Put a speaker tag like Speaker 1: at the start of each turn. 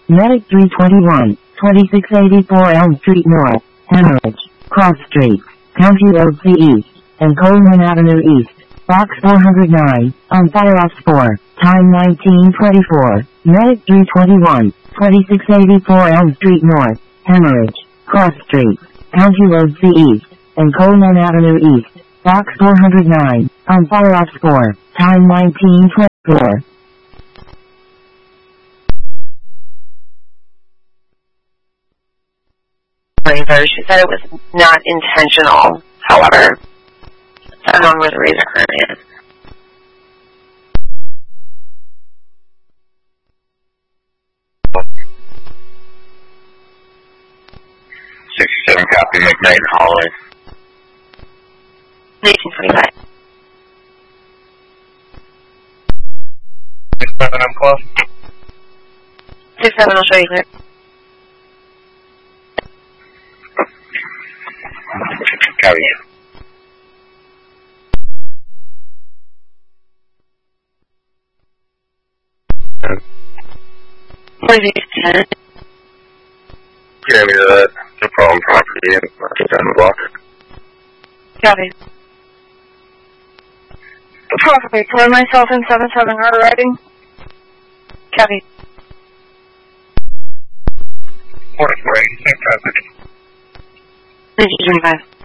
Speaker 1: Medic 321, 2684 Elm Street North, Hemorrhage, Cross Street, County Road C East, and Coleman Avenue East. Box 409, on fire off 4, time 1924. Medic 321, 2684 Elm Street North, Hemorrhage, Cross Street, County Road C East, and Coleman Avenue East. Box 409, on fire off 4, time 1924.
Speaker 2: She said it was not intentional, however. So I don't know where the razor current is.
Speaker 3: 67 copy, McKnight Hallway.
Speaker 2: 1925.
Speaker 3: 67, I'm close.
Speaker 2: 67, I'll show you clear.
Speaker 3: Copy.
Speaker 2: What is it?
Speaker 3: Yeah, no problem, property, and down the block.
Speaker 2: Copy. Property, pour myself in 77 order writing. Copy.
Speaker 3: 4486, traffic.
Speaker 2: 1925.